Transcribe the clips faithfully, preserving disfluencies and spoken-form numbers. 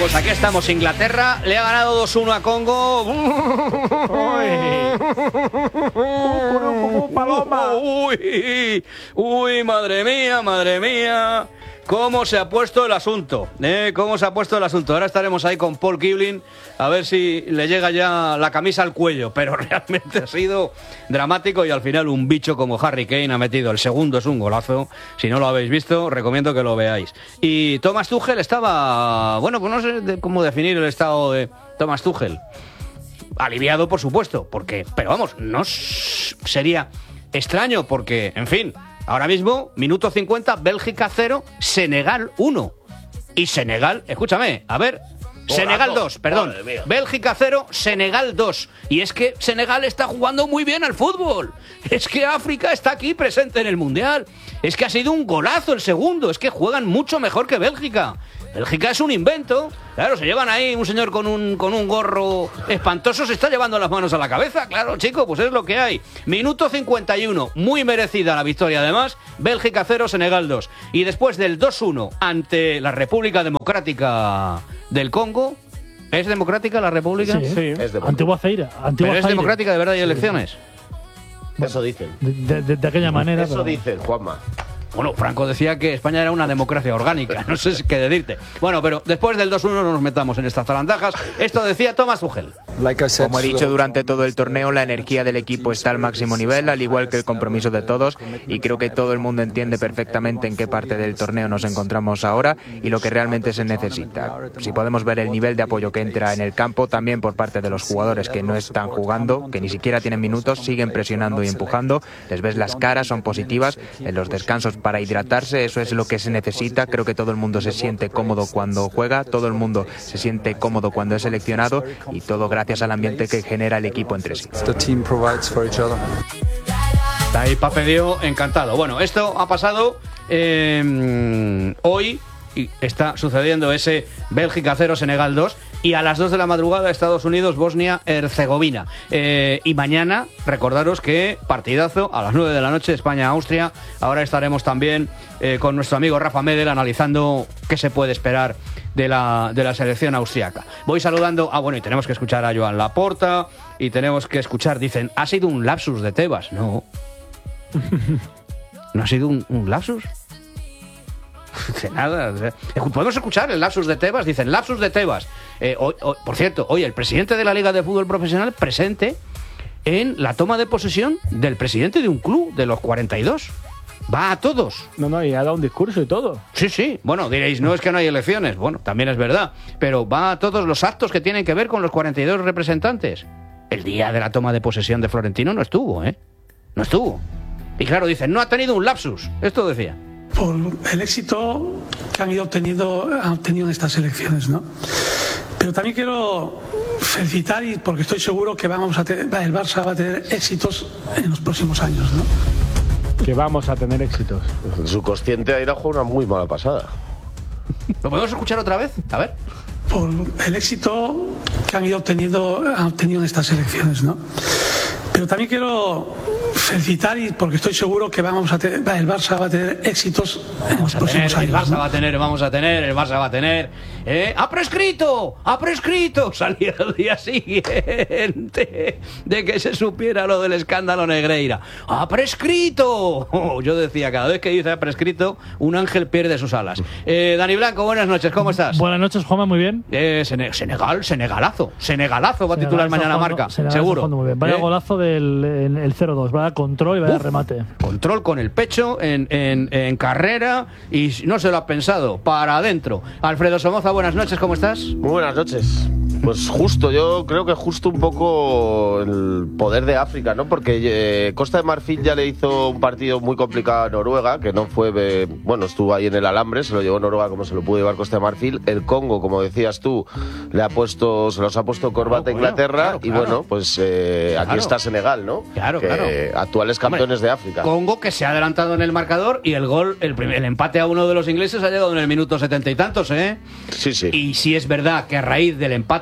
pues aquí estamos. Inglaterra le ha ganado dos uno a Congo. Paloma. Uy, uy, madre mía, madre mía. ¿Cómo se ha puesto el asunto? ¿Eh? ¿Cómo se ha puesto el asunto? Ahora estaremos ahí con Paul Kibling a ver si le llega ya la camisa al cuello. Pero realmente ha sido dramático y al final un bicho como Harry Kane ha metido. El segundo es un golazo. Si no lo habéis visto, recomiendo que lo veáis. Y Thomas Tuchel estaba... Bueno, pues no sé de cómo definir el estado de Thomas Tuchel. Aliviado, por supuesto, porque... Pero vamos, no sería extraño porque, en fin... Ahora mismo, minuto cincuenta, Bélgica cero, Senegal uno. Y Senegal, escúchame, a ver, Golazo. Senegal dos, perdón. Bélgica cero, Senegal dos. Y es que Senegal está jugando muy bien al fútbol. Es que África está aquí presente en el Mundial. Es que ha sido un golazo el segundo. Es que juegan mucho mejor que Bélgica. Bélgica es un invento. Claro, se llevan ahí un señor con un, con un gorro espantoso, se está llevando las manos a la cabeza. Claro, chico, pues es lo que hay. Minuto cincuenta y uno, muy merecida la victoria además. Bélgica cero, Senegal dos. Y después del dos uno ante la República Democrática del Congo... ¿Es democrática la República? Sí, sí. Es Antigua Feira. Antigua ¿Pero es Feira. democrática de verdad y Sí. elecciones? Eso dicen. De, de, de aquella manera. Eso pero... dicen, Juanma. Bueno, Franco decía que España era una democracia orgánica, no sé qué decirte. Bueno, pero después del dos uno no nos metamos en estas zarandajas. Esto decía Thomas Tuchel. Como he dicho durante todo el torneo, la energía del equipo está al máximo nivel, al igual que el compromiso de todos, y creo que todo el mundo entiende perfectamente en qué parte del torneo nos encontramos ahora y lo que realmente se necesita. Si podemos ver el nivel de apoyo que entra en el campo, también por parte de los jugadores que no están jugando, que ni siquiera tienen minutos, siguen presionando y empujando, les ves las caras, son positivas, en los descansos para hidratarse, eso es lo que se necesita. Creo que todo el mundo se siente cómodo cuando juega, todo el mundo se siente cómodo cuando es seleccionado y todo gracias al ambiente que genera el equipo entre sí. Está ahí Papedio encantado. Bueno, esto ha pasado eh, hoy y está sucediendo ese Bélgica cero, Senegal dos. Y a las dos de la madrugada, Estados Unidos, Bosnia-Herzegovina. Eh, y mañana, recordaros que partidazo a las nueve de la noche, España-Austria. Ahora estaremos también eh, con nuestro amigo Rafa Medel analizando qué se puede esperar de la, de la selección austriaca. Voy saludando. Ah, bueno, y tenemos que escuchar a Joan Laporta. Y tenemos que escuchar, dicen, ¿ha sido un lapsus de Tebas? No. ¿No ha sido un, un lapsus? De nada. Podemos escuchar el lapsus de Tebas. Dicen, lapsus de Tebas. Eh, hoy, hoy, por cierto, hoy el presidente de la Liga de Fútbol Profesional presente en la toma de posesión del presidente de un club de los cuarenta y dos. Va a todos. No, no, y ha dado un discurso y todo. Sí, sí. Bueno, diréis, no es que no hay elecciones. Bueno, también es verdad. Pero va a todos los actos que tienen que ver con los cuarenta y dos representantes. El día de la toma de posesión de Florentino no estuvo, ¿eh? No estuvo. Y claro, dicen, no ha tenido un lapsus. Esto decía. Por el éxito que han ido obteniendo, han obtenido en estas elecciones, ¿no? Pero también quiero felicitar, y porque estoy seguro que vamos a tener, el Barça va a tener éxitos en los próximos años, ¿no? Que vamos a tener éxitos. Su consciente ha ido a jugar una muy mala pasada. ¿Lo podemos escuchar otra vez? A ver. Por el éxito que han ido obteniendo, han obtenido en estas elecciones, ¿no? Pero también quiero felicitar, y porque estoy seguro que vamos a tener, el Barça va a tener éxitos en los próximos años. El Barça ¿no? va a tener, vamos a tener, el Barça va a tener. ¿eh? ¡Ha prescrito! ¡Ha prescrito! Salía el día siguiente de que se supiera lo del escándalo Negreira. ¡Ha prescrito! Oh, yo decía, cada vez que dice ha prescrito, un ángel pierde sus alas. Eh, Dani Blanco, buenas noches, ¿cómo estás? Buenas noches, Juanma, muy bien. Eh, Sene- Senegal, Senegalazo. Senegalazo va a titular mañana jugando, Marca, Senegal seguro. jugando muy bien. Vaya ¿Eh? golazo del el, el cero dos, vaya control y vaya Uf, remate. Control con el pecho, en, en, en carrera, y no se lo ha pensado, para adentro. Alfredo Somoza, buenas noches, ¿cómo estás? Muy buenas noches. Pues justo, yo creo que justo un poco el poder de África, ¿no? Porque eh, Costa de Marfil ya le hizo un partido muy complicado a Noruega, que no fue, eh, bueno, estuvo ahí en el alambre, se lo llevó Noruega como se lo pudo llevar Costa de Marfil. El Congo, como decías tú, le ha puesto, se los ha puesto corbata a Claro, Inglaterra, claro, y claro. bueno, pues eh, Claro. aquí está Senegal, ¿no? Claro, que, claro. Actuales campeones Hombre, de África. Congo, que se ha adelantado en el marcador, y el gol, el, primer, el empate a uno de los ingleses ha llegado en el minuto setenta y tantos, ¿eh? Sí, sí. Y sí es verdad que a raíz del empate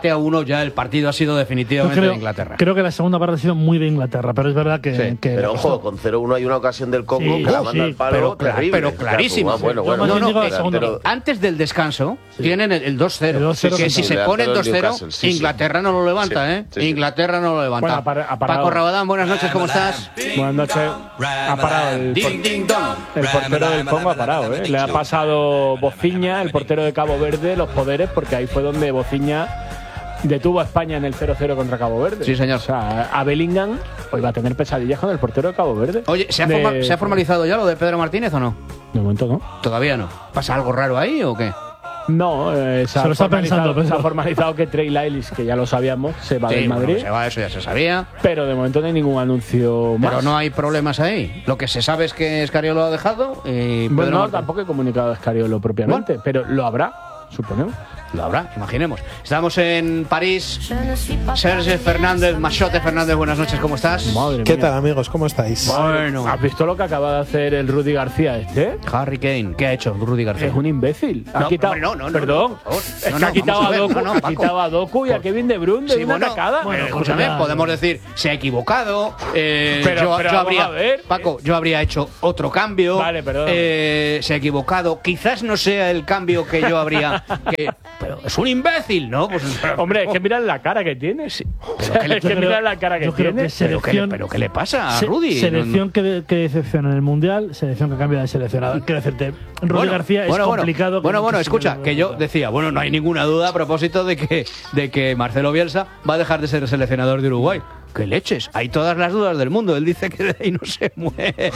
empate a uno, ya el partido ha sido definitivamente creo, de Inglaterra. Creo que la segunda parte ha sido muy de Inglaterra, pero es verdad que. Sí, que Pero ojo, con cero uno hay una ocasión del Congo Sí, que la sí, manda al palo pero, terrible. pero clarísimo. O sea, bueno, bueno, Yo más No, bien no, digo la eh, segunda pero- parte. Antes del descanso tienen el, el dos cero. El dos cero que si con se todo. ponen Delantero dos del cero, Newcastle, sí, sí. Inglaterra no lo levanta, Sí, ¿eh? sí, sí. Inglaterra no lo levanta. Bueno, ha par- ha parado. Paco Rabadán, buenas noches, ¿cómo estás? Buenas noches. Ha parado el, por- Ding, ding, dong. el portero del Congo, ha parado. ¿eh? Le ha pasado Bociña, el portero de Cabo Verde, los poderes, porque ahí fue donde Bociña detuvo a España en el cero cero contra Cabo Verde. Sí, señor. O sea, a Bellingham pues va a tener pesadillas con el portero de Cabo Verde. Oye, ¿se ha, De- forma- ¿se ha formalizado ya lo de Pedro Martínez o no? De momento no. Todavía no. ¿Pasa algo raro ahí o qué? No, eh, se, ha Se lo está formalizado, pensando, se ha pero- formalizado que Trey Lyles, que ya lo sabíamos, se va Sí, del bueno, Madrid. se va, eso ya se sabía. Pero de momento no hay ningún anuncio más. Pero no hay problemas ahí. Lo que se sabe es que Escariolo lo ha dejado y Bueno, Pedro no, Martínez- tampoco he comunicado a Escariolo propiamente, pero lo habrá, suponemos. Lo habrá, imaginemos. Estamos en París. Sergio Fernández, Machote Fernández, buenas noches, ¿cómo estás? Madre ¿Qué mía. tal, amigos? ¿Cómo estáis? Bueno, ¿Has visto lo que acaba de hacer el Rudy García este? Harry Kane, ¿qué ha hecho Rudy García? Es un imbécil. Ha No, quitado, hombre, no, no, no, perdón, no, por favor. es No, que no, ha quitado vamos a a ver. Doku, No, no, ha Paco. quitado a Doku y a Kevin De Bruyne de Sí, una bueno, tacada. bueno, Bueno, escúchame, ya, podemos ya. decir, se ha equivocado. eh, Pero- yo, pero yo vamos habría, a ver. Paco, yo habría hecho otro cambio. Vale, perdón. eh, se ha equivocado. Quizás no sea el cambio que yo habría. que, pero es un imbécil, ¿no? Pues, Hombre, es que mirad la cara que tiene. Sí. es que mirad la cara que yo creo tiene. que se- ¿Pero qué, le, selección- pero qué le pasa a Se- Rudy? Selección que, que decepciona en el Mundial, selección que cambia de seleccionador. Quiero decirte, Rudy Bueno, García es bueno, bueno. complicado. Bueno, con bueno, muchísimos escucha, que yo decía, bueno, no hay ninguna duda a propósito de que, de que Marcelo Bielsa va a dejar de ser seleccionador de Uruguay. ¡Qué leches! Hay todas las dudas del mundo. Él dice que de ahí no se mueve.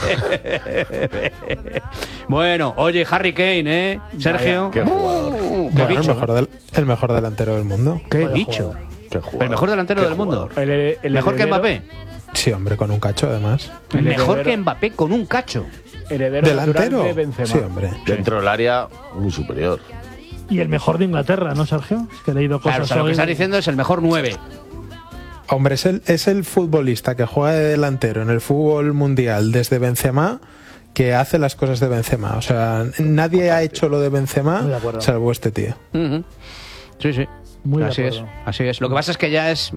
Bueno, oye, Harry Kane, ¿eh? Sergio. qué jugador. Uh, qué Bueno, el, bicho. mejor del- el mejor delantero del mundo. Qué Vaya bicho. jugador. Qué jugador. El mejor delantero Qué del mundo. jugador. El- el Mejor que heredero- Mbappé. Sí, hombre, con un cacho además. El Mejor heredero- que Mbappé con un cacho. Heredero ¿Delantero? natural de Benzema. Sí, hombre. Dentro del área, muy superior. Y el mejor de Inglaterra, ¿no, Sergio? Es que he leído cosas Claro, o sea, lo que hoy. estás diciendo es el mejor nueve. Hombre, es el, es el futbolista que juega de delantero en el fútbol mundial desde Benzema que hace las cosas de Benzema. O sea, nadie ha hecho lo de Benzema Muy de acuerdo. salvo este tío. Ujú. Sí, sí. Muy de así es, acuerdo. así es. Lo que pasa es que ya es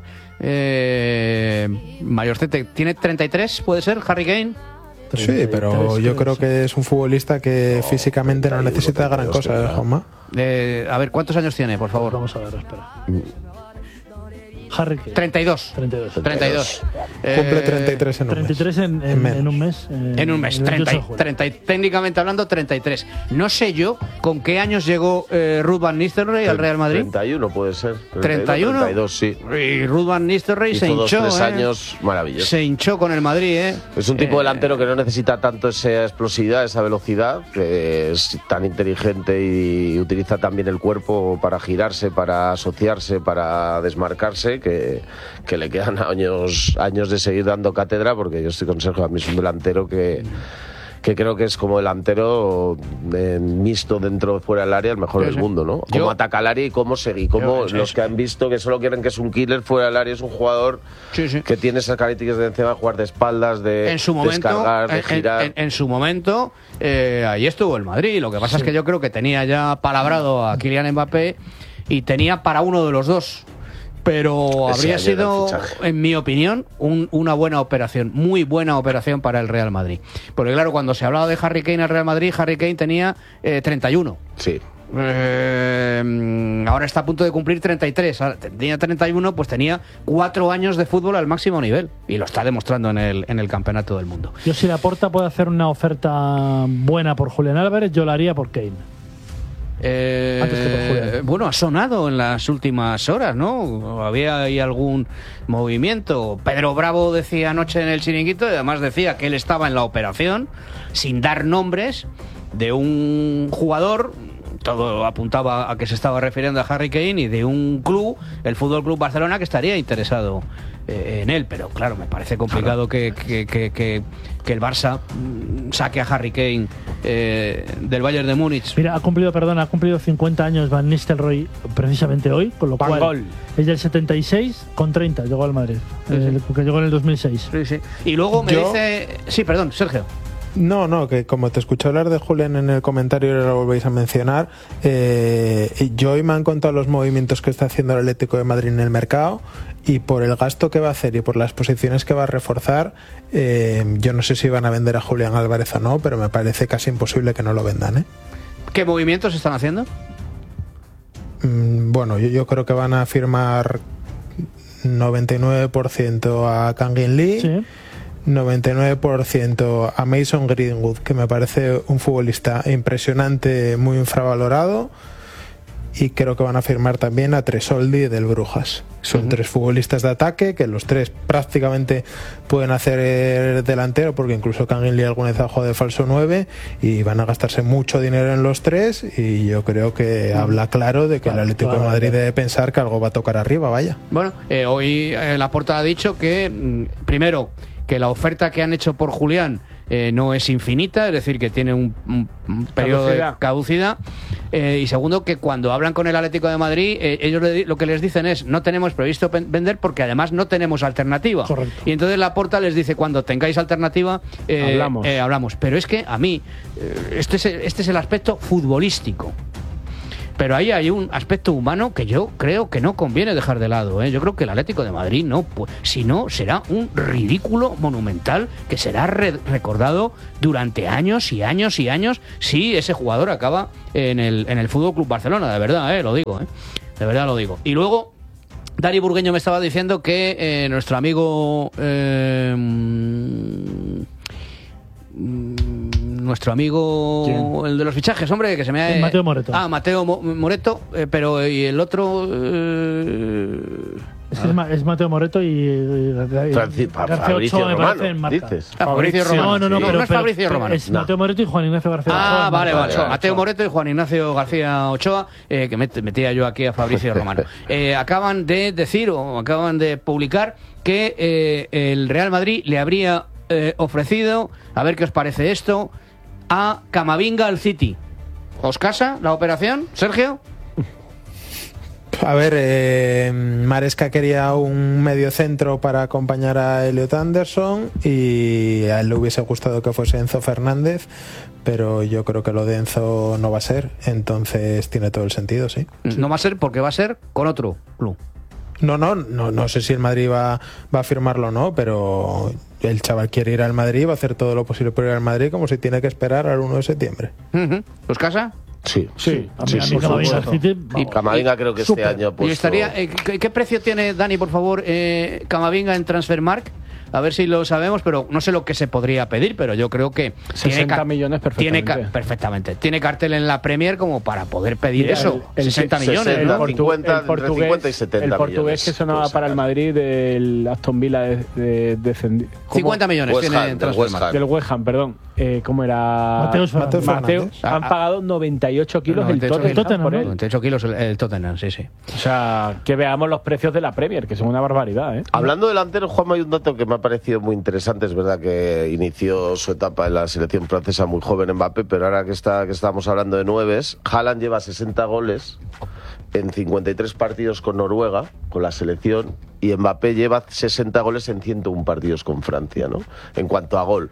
eh, mayorcete. ¿Tiene treinta y tres, puede ser, Harry Kane? Sí, pero yo creo sí. que es un futbolista que físicamente no necesita gran cosa, ¿eh, Juanma? Eh, a ver, ¿cuántos años tiene, por favor? Vamos a ver, espera. Harry Kane. treinta y dos. treinta y dos. treinta y dos. Cumple Eh, treinta y tres en un treinta y mes. tres en, en, En menos. en un mes. eh, En un mes, el veintiocho treinta, de y- julio. treinta y- técnicamente hablando, treinta y tres. No sé yo con qué años llegó eh, Ruud van Nistelrooy al Real Madrid. treinta y uno puede ser. treinta y uno. treinta y dos, sí. Y Ruud van Nistelrooy Hizo se dos, hinchó. tres eh. años maravillosos. Se hinchó con el Madrid, ¿eh? Es un tipo Eh, delantero que no necesita tanto esa explosividad, esa velocidad, que es tan inteligente y utiliza también el cuerpo para girarse, para asociarse, para desmarcarse, que, que le quedan años, años de seguir dando cátedra, porque yo estoy con Sergio, a mí es un delantero que, que creo que es como delantero eh, mixto dentro o fuera del área, el mejor Sí, del sí. mundo, ¿no? Yo- Cómo ataca al área y cómo seguir, cómo Yo- los que han visto que solo quieren que es un killer fuera del área, es un jugador Sí, sí. que tiene esas características de encima, jugar de espaldas, de en su momento, descargar, de en- girar. en, en su momento, eh, ahí estuvo el Madrid. Lo que pasa es que yo creo que tenía ya palabrado a Kylian Mbappé y tenía para uno de los dos. Pero Ese habría año era el sido, fichaje. en mi opinión, un- una buena operación, muy buena operación para el Real Madrid. Porque claro, cuando se hablaba de Harry Kane al Real Madrid, Harry Kane tenía eh, treinta y uno. Sí. Eh, ahora está a punto de cumplir treinta y tres. Ahora, tenía treinta y uno, pues tenía cuatro años de fútbol al máximo nivel. Y lo está demostrando en el, en el Campeonato del Mundo. Yo, si Laporta puede hacer una oferta buena por Julián Álvarez, yo la haría por Kane. Eh, Antes que por Julián. bueno, ha sonado en las últimas horas, ¿no? Había ahí algún movimiento. Pedro Bravo decía anoche en el Chiringuito, y además decía que él estaba en la operación, sin dar nombres, de un jugador. Todo apuntaba a que se estaba refiriendo a Harry Kane, y de un club, el Fútbol Club Barcelona, que estaría interesado eh, en él. Pero claro, me parece complicado que, que, que, que, que el Barça mm, saque a Harry Kane eh, del Bayern de Múnich. Mira, ha cumplido, perdón, ha cumplido cincuenta años Van Nistelrooy precisamente hoy, con lo Van cual Gol. es del setenta y seis con treinta, llegó al Madrid, Sí, el- sí. que llegó en el dos mil seis. Sí, sí. Y luego me Yo- dice... Sí, perdón, Sergio. No, no, que como te escuché hablar de Julián en el comentario y ahora lo volvéis a mencionar, eh, yo hoy me han contado los movimientos que está haciendo el Atlético de Madrid en el mercado y por el gasto que va a hacer y por las posiciones que va a reforzar, eh, yo no sé si van a vender a Julián Álvarez o no, pero me parece casi imposible que no lo vendan, ¿eh? ¿Qué movimientos están haciendo? Mm, bueno, yo, yo creo que van a firmar noventa y nueve por ciento a Kangin Lee. Sí. noventa y nueve por ciento a Mason Greenwood, que me parece un futbolista impresionante, muy infravalorado, y creo que van a firmar también a Tresoldi del Brujas. Son uh-huh. tres futbolistas de ataque que los tres prácticamente pueden hacer delantero, porque incluso Kangin Lee alguna vez ha jugado de falso nueve, y van a gastarse mucho dinero en los tres, y yo creo que uh-huh. habla claro de que claro, el Atlético claro, de Madrid claro. debe pensar que algo va a tocar arriba, vaya. Bueno, eh, hoy eh, Laporta ha dicho que mm, primero que la oferta que han hecho por Julián eh, no es infinita, es decir, que tiene un, un, un periodo caducidad. de caducidad, eh, y segundo, que cuando hablan con el Atlético de Madrid, eh, ellos le, lo que les dicen es no tenemos previsto vender porque además no tenemos alternativa. Correcto. Y entonces Laporta les dice cuando tengáis alternativa eh, hablamos. Eh, hablamos. Pero es que a mí eh, este, es, este es el aspecto futbolístico. Pero ahí hay un aspecto humano que yo creo que no conviene dejar de lado, ¿eh? Yo creo que el Atlético de Madrid no, pues, si no, será un ridículo monumental que será re recordado durante años y años y años si ese jugador acaba en el, en el Fútbol Club Barcelona, de verdad, ¿eh? Lo digo, ¿eh? De verdad lo digo. Y luego, Dani Burgueño me estaba diciendo que eh, nuestro amigo... Eh, nuestro amigo ¿Quién? El de los fichajes, hombre, que se me ha... Mateo Moreto. Ah, Mateo Mo Moreto, eh, pero y el otro... Eh... Es, ah. es Mateo Moreto y, y, y Francis, García Ochoa me parece en marca. ¿Dices? Ah, Fabricio Romano. No, no, no, sí. pero, no, no es Fabricio pero, Romano. Es no. Mateo Moreto y Juan Ignacio García Ochoa. Ah, vale, vale. vale. Mateo Moreto y Juan Ignacio García Ochoa, eh, que met, metía yo aquí a Fabricio Romano. Eh, acaban de decir o acaban de publicar que eh, el Real Madrid le habría eh, ofrecido, a ver qué os parece esto, a Camavinga al City. ¿Os casa la operación, Sergio? A ver, eh, Maresca quería un medio centro para acompañar a Elliot Anderson y a él le hubiese gustado que fuese Enzo Fernández, pero yo creo que lo de Enzo no va a ser, entonces tiene todo el sentido, sí. No va a ser porque va a ser con otro club. No, no, no, no sé si el Madrid va, va a firmarlo o no, pero el chaval quiere ir al Madrid, va a hacer todo lo posible por ir al Madrid, como si tiene que esperar al uno de septiembre. Uh-huh. ¿Los casa? Sí, sí, sí, sí, Camavinga, sí, y Camavinga creo que Super. Este año puesto... ¿Y estaría, eh, ¿qué, ¿Qué precio tiene, Dani, por favor, eh, Camavinga en Transfermarkt? A ver si lo sabemos, pero no sé lo que se podría pedir, pero yo creo que sesenta tiene millones perfectamente. Tiene perfectamente. Tiene cartel en la Premier como para poder pedir eso. El, el, sesenta millones, sesenta, ¿no? cincuenta, el portugués, cincuenta y setenta el portugués millones, que sonaba para el Madrid del Aston Villa de, de, de, cincuenta millones West tiene Ham, en del West Ham. Del West Ham, perdón. Eh, ¿Cómo era? Mateo, Mateo, Mateo Han pagado noventa y ocho kilos el Tottenham, Tottenham por él. noventa y ocho kilos el, el Tottenham, sí, sí. O sea, que veamos los precios de la Premier, que son una barbaridad, ¿eh? Hablando de delanteros, Juanma, hay un dato que me ha parecido muy interesante. Es verdad que inició su etapa en la selección francesa muy joven Mbappé, pero ahora que está que estamos hablando de nueves, Haaland lleva sesenta goles en cincuenta y tres partidos con Noruega, con la selección, y Mbappé lleva sesenta goles en ciento uno partidos con Francia, ¿no? En cuanto a gol.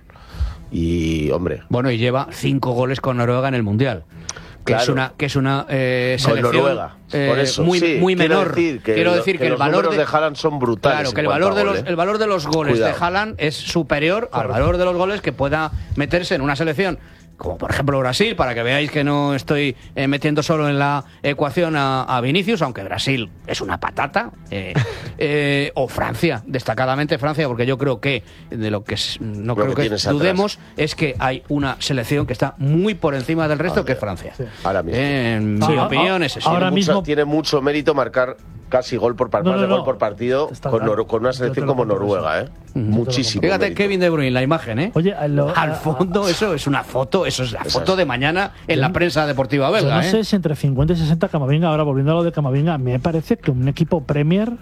Y, hombre... Bueno, y lleva cinco goles con Noruega en el Mundial. Que claro. es una que es una eh, selección Noruega, eh, por eso, muy, sí, muy menor. Quiero decir que, quiero lo, decir que, que el los valor números de, de Haaland son brutales. Claro, que el valor de los gol, ¿eh? el valor de los goles Cuidado. de Haaland es superior Correcto. al valor de los goles que pueda meterse en una selección como por ejemplo Brasil, para que veáis que no estoy eh, metiendo solo en la ecuación a, a Vinicius, aunque Brasil es una patata, eh, eh, o Francia, destacadamente Francia, porque yo creo que de lo que es, no lo creo que, que dudemos atrás. Es que hay una selección que está muy por encima del resto, ah, que es Francia. Sí. Ahora mismo. Eh, en mi ah, opinión es eso. Ahora tiene, mismo mucho, tiene mucho mérito marcar casi gol por partido, no, no, no. gol por partido con, claro. con una selección como Noruega, ¿eh? Uh-huh. Muchísimo. Fíjate mérito. Kevin De Bruyne, la imagen, ¿eh? Oye, lo, al fondo, eso es una foto, eso es la foto de mañana en la prensa deportiva belga. Yo no ¿eh? sé si entre cincuenta y sesenta Camavinga, ahora volviendo a lo de Camavinga, me parece que un equipo Premier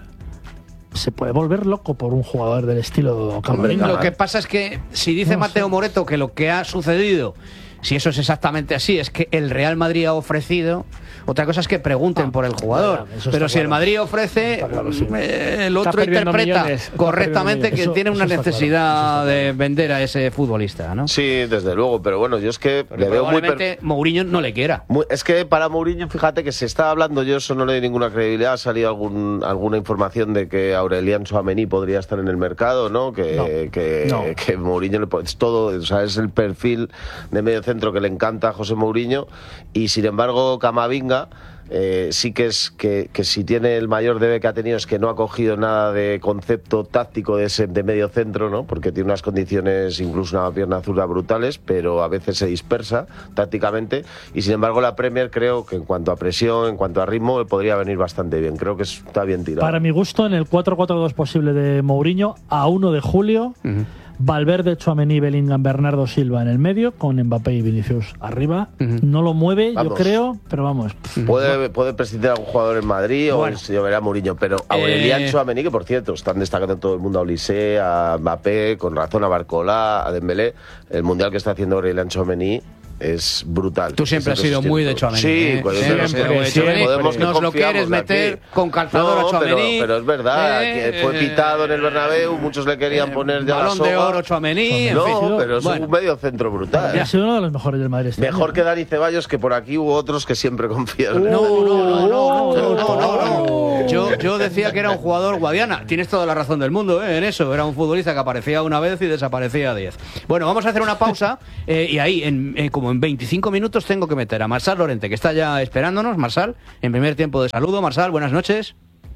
se puede volver loco por un jugador del estilo Camavinga. Lo que pasa es que si dice no Mateo sé. Moreto que lo que ha sucedido si eso es exactamente así, es que el Real Madrid ha ofrecido. Otra cosa es que pregunten ah, por el jugador. Bueno, pero si claro. el Madrid ofrece, claro, sí. eh, el otro interpreta millones, correctamente que eso, tiene una necesidad claro, de vender a ese futbolista, ¿no? Sí, desde luego, pero bueno, yo es que Porque le veo muy per... Mourinho no le quiera. Muy, es que para Mourinho, fíjate que se está hablando, yo eso no le doy ninguna credibilidad, ha salido algún, alguna información de que Aurelian Tchouaméni podría estar en el mercado, ¿no? Que, no, que, no. que Mourinho le es todo, o sea, es el perfil de medio centro que le encanta a José Mourinho, y sin embargo Camavinga Eh, sí que es que, que si tiene el mayor debe que ha tenido es que no ha cogido nada de concepto táctico de, ese, de medio centro, ¿no? Porque tiene unas condiciones, incluso una pierna zurda brutales, pero a veces se dispersa tácticamente, y sin embargo la Premier creo que en cuanto a presión, en cuanto a ritmo, podría venir bastante bien. Creo que está bien tirado. Para mi gusto, en el cuatro cuatro dos posible de Mourinho, a uno de julio, uh-huh. Valverde, Tchouaméni, Bellingham, Bernardo Silva en el medio, con Mbappé y Vinicius arriba. Uh-huh. No lo mueve, vamos. yo creo, pero vamos. Puede, puede prescindir a algún jugador en Madrid bueno. o si yo verá a Mourinho, pero Aurelian eh... Tchouaméni, que por cierto, están destacando todo el mundo a Olise, a Mbappé, con razón a Barcola, a Dembélé. El mundial que está haciendo Aurelian Tchouaméni es brutal. Tú siempre has sido muy de Tchouaméni. Sí, ¿eh? pues siempre, siempre, siempre. Podemos que nos lo quieres meter aquí. Con calzador no, a Tchouaméni. Pero, pero es verdad, eh, que fue pitado en el Bernabéu, muchos le querían eh, poner ya balón la soga. de oro Tchouaméni. No, pero es bueno. un medio centro brutal. Ha sido uno de los mejores del Madrid. Este Mejor año. que Dani Ceballos, que por aquí hubo otros que siempre confían. No, no, no, no, no, no, no, no. Yo, yo decía que era un jugador Guadiana. Tienes toda la razón del mundo eh, en eso. Era un futbolista que aparecía una vez y desaparecía diez. Bueno, vamos a hacer una pausa eh, y ahí, en, eh, como en veinticinco minutos, tengo que meter a Marsal Lorente, que está ya esperándonos. Marsal, en primer tiempo de saludo. Marsal, buenas noches.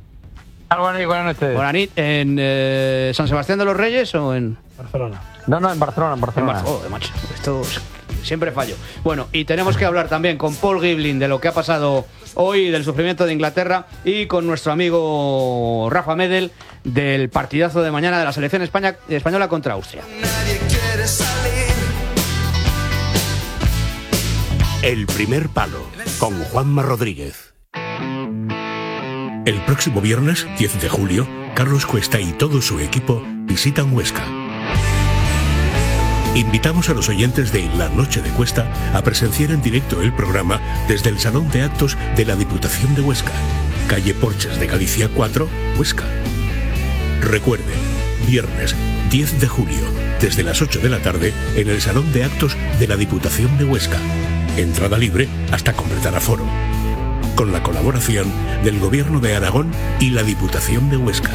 Buenas, buenas noches. Buenas noches. ¿En eh, San Sebastián de los Reyes o en Barcelona? No, no, en Barcelona, en Barcelona. En Bar- oh, macho, esto siempre fallo. Bueno, y tenemos que hablar también con Paul Giblin de lo que ha pasado hoy, del sufrimiento de Inglaterra, y con nuestro amigo Rafa Medel del partidazo de mañana de la selección España, española contra Austria. Nadie quiere salir. El primer palo, con Juanma Rodríguez. El próximo viernes, diez de julio, Carlos Cuesta y todo su equipo visitan Huesca. Invitamos a los oyentes de La Noche de Cuesta a presenciar en directo el programa desde el Salón de Actos de la Diputación de Huesca, calle Porches de Galicia cuatro, Huesca. Recuerden, viernes diez de julio, desde las ocho de la tarde, en el Salón de Actos de la Diputación de Huesca. Entrada libre hasta completar aforo. Con la colaboración del Gobierno de Aragón y la Diputación de Huesca.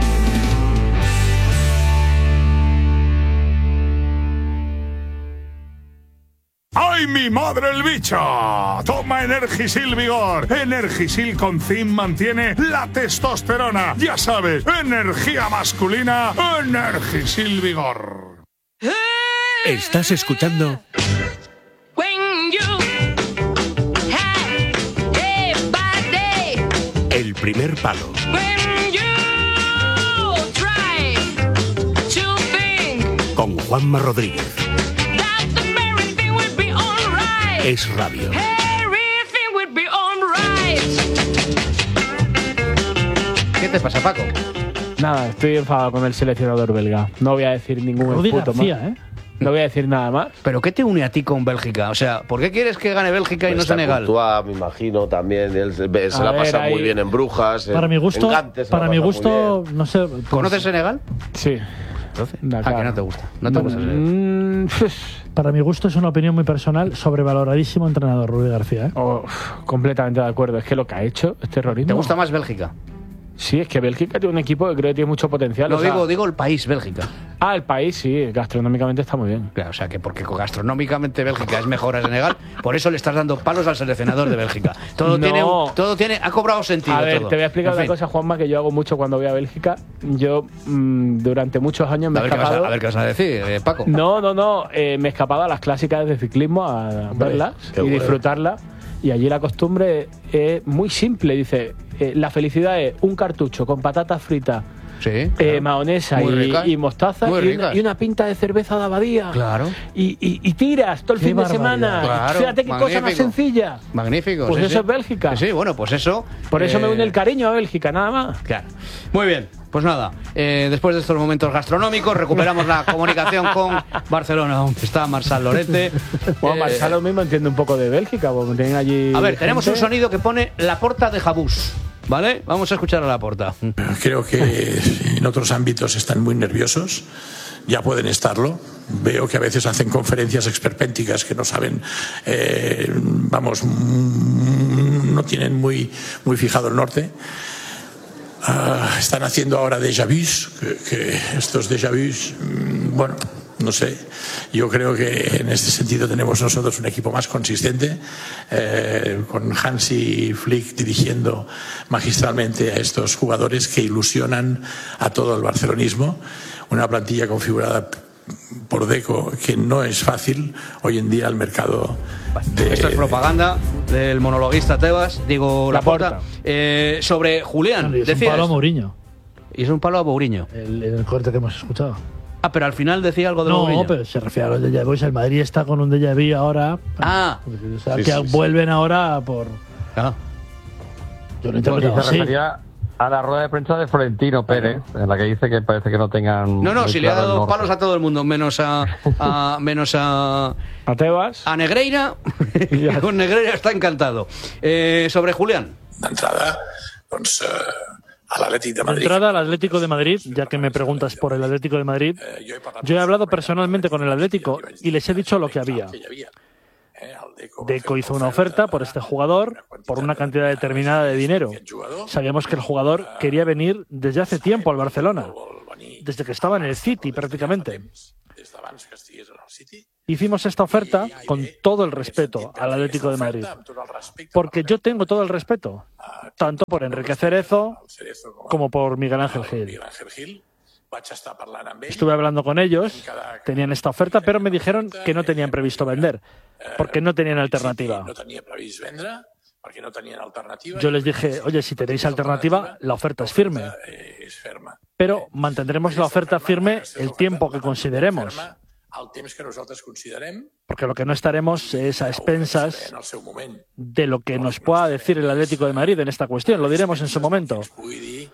¡Ay, mi madre el bicho! Toma Energisil Vigor. Energisil con zinc mantiene la testosterona. Ya sabes, energía masculina, Energisil Vigor. ¿Estás escuchando? El primer palo. Con Juanma Rodríguez. Es radio. ¿Qué te pasa, Paco? Nada, estoy enfadado con el seleccionador belga. No voy a decir ningún Rudy puto García, más. ¿eh? No voy a decir nada más. ¿Pero qué te une a ti con Bélgica? O sea, ¿por qué quieres que gane Bélgica y pues no Senegal? Courtois, me imagino, también. Él se, se la pasa ahí muy bien en Brujas. Para en, mi gusto, Cantes, para mi gusto, no sé. Pues, ¿conoces Senegal? Sí. Ah, que no te gusta. No te gusta mm, Para mi gusto es una opinión muy personal, sobrevaloradísimo entrenador Rudy García. ¿eh? Oh, completamente de acuerdo. Es que lo que ha hecho es terrorismo. ¿Te gusta más Bélgica? Sí, es que Bélgica tiene un equipo que creo que tiene mucho potencial. No, o sea, digo, digo el país, Bélgica. Ah, el país, sí, gastronómicamente está muy bien. Claro, o sea, que porque gastronómicamente Bélgica es mejor a Senegal, por eso le estás dando palos al seleccionador de Bélgica. Todo, no. tiene, todo tiene, ha cobrado sentido. A ver, todo. te voy a explicar en una fin. cosa, Juanma, que yo hago mucho cuando voy a Bélgica. Yo, mmm, durante muchos años me a he ver escapado... Qué vas a, a ver qué vas a decir, eh, Paco. No, no, no, eh, me he escapado a las clásicas de ciclismo a Hombre, verlas y bueno. disfrutarlas. Y allí la costumbre es muy simple, dice, eh, la felicidad es un cartucho con patatas fritas, sí, eh, claro. mahonesa y, y mostaza y una, y una pinta de cerveza de Abadía. Claro. Y, y, y tiras todo el Qué fin barbaridad. de semana. Claro, Fíjate qué magnífico. cosa más sencilla. Magnífico. Pues sí, eso sí. es Bélgica. Sí, sí, bueno, pues eso. Por eso eh, me une el cariño a Bélgica, nada más. Claro. Muy bien. Pues nada, eh, después de estos momentos gastronómicos, recuperamos la comunicación con Barcelona, donde está Marsal Lorente. Bueno, Eh, Marsal lo mismo entiende un poco de Bélgica, porque tienen allí. A ver, tenemos un gente. sonido que pone La Porta de Jabús, ¿vale? Vamos a escuchar a La Porta. Creo que en otros ámbitos están muy nerviosos, ya pueden estarlo. Veo que a veces hacen conferencias esperpénticas que no saben, eh, vamos, mm, no tienen muy, muy fijado el norte. Uh, están haciendo ahora déjà vus, que, que estos déjà vus, mmm, bueno, no sé. Yo creo que en este sentido tenemos nosotros un equipo más consistente, eh, con Hansi Flick dirigiendo magistralmente a estos jugadores que ilusionan a todo el barcelonismo. Una plantilla configurada por Deco que no es fácil hoy en día al mercado. De... Esto es propaganda del monologuista Tebas, digo Laporta. Laporta. Eh, sobre Julián, Y es un decías. palo a Mourinho. Y es un palo a Mourinho. El, el corte que hemos escuchado. Ah, pero al final decía algo de No, Mourinho. pero se refiere a los déjà vu. El Madrid está con un déjà vu ahora. Ah. O sea, Sí, que sí, sí. vuelven ahora por. Ah. Yo lo he Porque interpretado se así. refería a la rueda de prensa de Florentino Pérez, en la que dice que parece que no tengan. No, no, muy si le ha claro el dado norte. palos a todo el mundo, menos a, a menos a, a Tebas, a Negreira. Con Negreira está encantado. Eh, sobre Julián. D'entrada, doncs, eh, a l'Atlètic de De Madrid. entrada al Atlético de Madrid, ya que me preguntas por el Atlético de Madrid, yo he hablado personalmente con el Atlético y les he dicho lo que había. Deco hizo una oferta por este jugador por una cantidad determinada de dinero. Sabíamos que el jugador quería venir desde hace tiempo al Barcelona, desde que estaba en el City prácticamente. Hicimos esta oferta con todo el respeto al Atlético de Madrid, porque yo tengo todo el respeto, tanto por Enrique Cerezo como por Miguel Ángel Gil. Estuve hablando con ellos, tenían esta oferta, pero me dijeron que no tenían previsto vender, porque no tenían alternativa. No tenia previst vendre, perquè no tenien alternativa. Yo les dije, oye, si tenéis alternativa, la oferta es firme, És ferma. pero mantendremos la oferta firme el tiempo que consideremos, El temps que nosaltres considerem porque lo que no estaremos es a expensas en el seu moment. de lo que nos pueda decir el Atlético de Madrid en esta cuestión, lo diremos en su momento. Vull dir,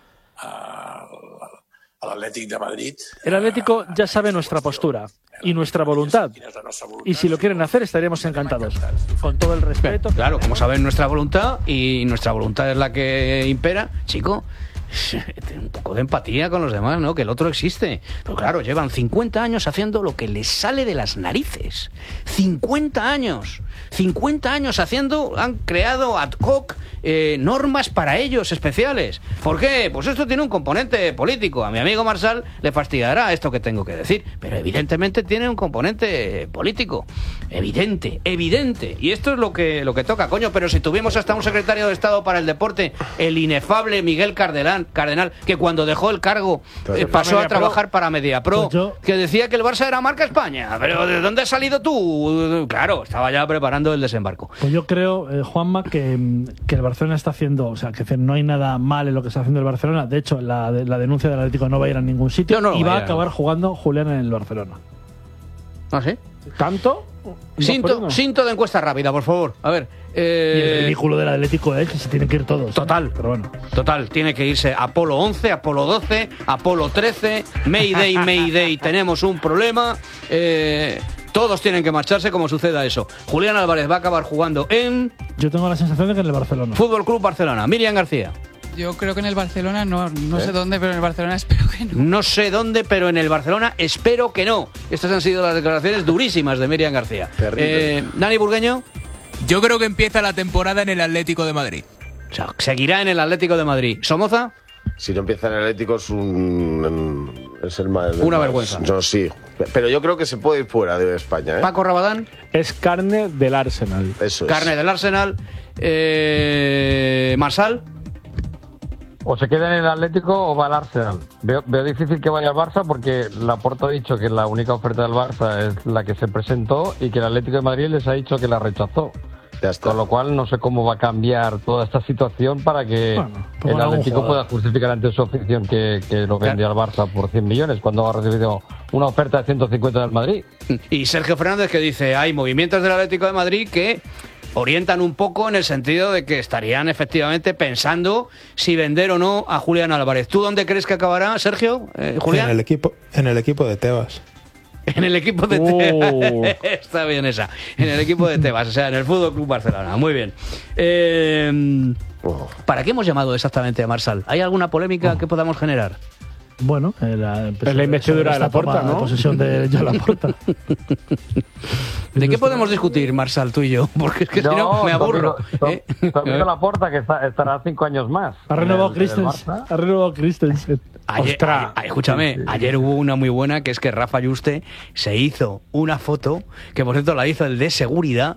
a l'Atlètic de Madrid, El Atlético ya sabe nuestra postura y nuestra voluntad, y si lo quieren hacer estaríamos encantados, con todo el respeto. Claro, como saben, nuestra voluntad, y nuestra voluntad es la que impera, chico. Ten un poco de empatía con los demás, ¿no? Que el otro existe. Pero claro, llevan cincuenta años haciendo lo que les sale de las narices. cincuenta años. cincuenta años haciendo, han creado ad hoc eh, normas para ellos especiales. ¿Por qué? Pues esto tiene un componente político. A mi amigo Marsal le fastidiará esto que tengo que decir, pero evidentemente tiene un componente político. Evidente, evidente. Y esto es lo que, lo que toca, coño. Pero si tuvimos hasta un secretario de Estado para el deporte, el inefable Miguel Cardenal, Cardenal, que cuando dejó el cargo eh, pasó a trabajar para Mediapro, Pues yo- que decía que el Barça era marca España. Pero ¿de dónde has salido tú? Claro, estaba ya preparando el desembarco. Pues yo creo, eh, Juanma, que, mm, que el Barcelona está haciendo, o sea, que no hay nada mal en lo que está haciendo el Barcelona. De hecho, la, la denuncia del Atlético no va a ir a ningún sitio No, no, y va a vaya. acabar jugando Julián en el Barcelona. ¿Ah, sí? ¿Tanto? Cinto, cinto de encuesta rápida, por favor. A ver. eh, Y el ridículo del Atlético es que se tienen que ir todos. Total. Pero bueno. Total, tiene que irse Apolo once, Apolo doce, Apolo trece, Mayday, Mayday, tenemos un problema. Eh, todos tienen que marcharse como suceda eso. Julián Álvarez va a acabar jugando en Yo tengo la sensación de que en el Barcelona. Fútbol Club Barcelona. Miriam García. Yo creo que en el Barcelona no, no ¿Eh? sé dónde, pero en el Barcelona espero que no. No sé dónde, pero en el Barcelona espero que no. Estas han sido las declaraciones durísimas de Miriam García. Eh, Dani Burgueño. Yo creo que empieza la temporada en el Atlético de Madrid. O sea, seguirá en el Atlético de Madrid. ¿Somoza? Si no empieza en el Atlético es un. Es el más. el Una más- vergüenza. No, sí. Pero yo creo que se puede ir fuera de España, ¿eh? Paco Rabadán. Es carne del Arsenal. Eso es. Carne del Arsenal. Eh, Marsal. O se queda en el Atlético o va al Arsenal. Veo, veo difícil que vaya al Barça porque Laporta ha dicho que la única oferta del Barça es la que se presentó y que el Atlético de Madrid les ha dicho que la rechazó. Con lo cual no sé cómo va a cambiar toda esta situación para que Bueno, pues el algún Atlético jugador. pueda justificar ante su afición que, que lo vende al Barça por cien millones cuando ha recibido una oferta de ciento cincuenta del Madrid. Y Sergio Fernández que dice, hay movimientos del Atlético de Madrid que orientan un poco en el sentido de que estarían efectivamente pensando si vender o no a Julián Álvarez. ¿Tú dónde crees que acabará, Sergio? Eh, ¿Julián? En el equipo, en el equipo de Tebas. En el equipo de Tebas. Está bien esa. En el equipo de Tebas, o sea, en el Fútbol Club Barcelona. Muy bien. Eh, ¿Para qué hemos llamado exactamente a Marsal? ¿Hay alguna polémica que podamos generar? Bueno, eh, la, es la investidura de Laporta, ¿no? La posesión de Joan Laporta. ¿De qué podemos discutir, Marsal, tú y yo? Porque es que no, si no, me aburro. ¿Eh? También Laporta, que está, estará cinco años más. Ha renovado Christensen. Ha renovado Christensen. Ayer, a, a, escúchame, sí, sí. ayer hubo una muy buena, que es que Rafa Yuste se hizo una foto, que por cierto la hizo el de seguridad,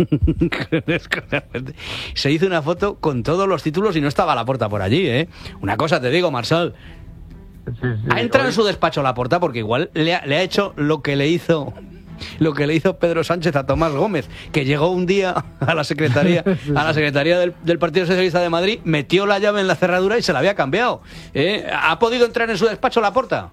se hizo una foto con todos los títulos y no estaba Laporta por allí, ¿eh? Una cosa te digo, Marsal, sí, sí, ha entrado hoy en su despacho Laporta porque igual le ha, le ha hecho lo que le hizo... lo que le hizo Pedro Sánchez a Tomás Gómez, que llegó un día a la secretaría a la secretaría del, del Partido Socialista de Madrid, metió la llave en la cerradura y se la había cambiado. ¿Eh? ¿Ha podido entrar en su despacho Laporta?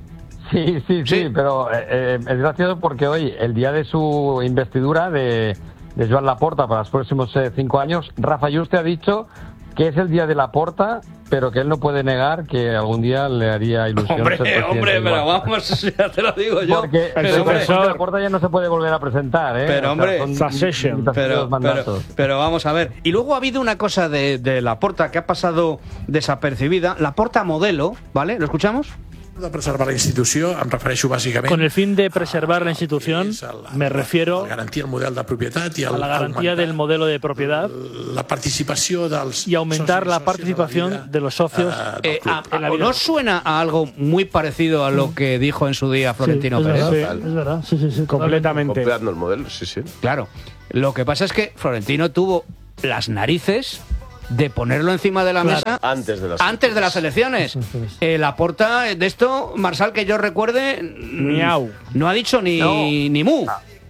Sí, sí, sí, sí, pero eh, es gracioso porque hoy, el día de su investidura de, de Joan Laporta para los próximos eh, cinco años, Rafa Yuste ha dicho que es el día de Laporta, pero que él no puede negar que algún día le haría ilusión. Hombre, ser hombre, pero vamos, ya te lo digo yo. Porque el profesor Laporta ya no se puede volver a presentar, ¿eh? Pero, hombre, o sea, pero, pero, pero vamos a ver. Y luego ha habido una cosa de, de Laporta que ha pasado desapercibida. Laporta modelo, ¿vale? ¿Lo escuchamos? De preservar la institució, em refereixo bàsicament... Con el fin de preservar la institución, me refiero a la garantía del model de propietat i a la garantía del modelo de propiedad la participació dels y aumentar la participación de los socios. Eh, a, a, ¿No suena a algo muy parecido a lo que dijo en su día Florentino sí, es Pérez? Verdad, sí, es verdad, sí, sí, sí, completamente. Copiando el modelo, sí, sí. Claro. Lo que pasa es que Florentino tuvo las narices de ponerlo encima de la claro. mesa antes de las antes de las elecciones. Eh, Laporta, de esto, Marsal, que yo recuerde, Miau. no ha dicho ni, no. ni mu.